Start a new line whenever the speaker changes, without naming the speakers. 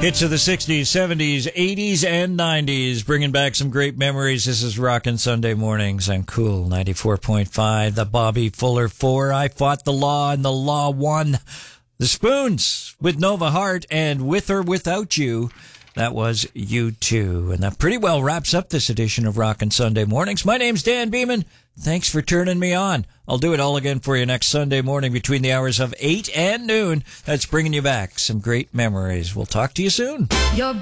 Hits of the 60s, 70s, 80s, and 90s, bringing back some great memories. This is Rockin' Sunday Mornings on Cool 94.5, the Bobby Fuller 4. I fought the law and the law won. The Spoons with Nova Heart and With or Without You. That was U2. And that pretty well wraps up this edition of Rockin' Sunday Mornings. My name's Dan Beeman. Thanks for turning me on. I'll do it all again for you next Sunday morning between the hours of 8 and noon. That's bringing you back some great memories. We'll talk to you soon.
Your